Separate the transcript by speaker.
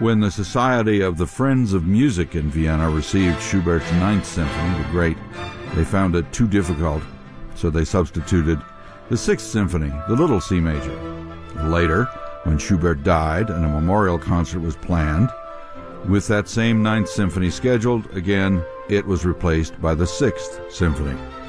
Speaker 1: When the Society of the Friends of Music in Vienna received Schubert's Ninth Symphony, the Great, they found it too difficult, so they substituted the Sixth Symphony, the Little C Major. Later, when Schubert died and a memorial concert was planned, with that same Ninth Symphony scheduled, again, it was replaced by the Sixth Symphony.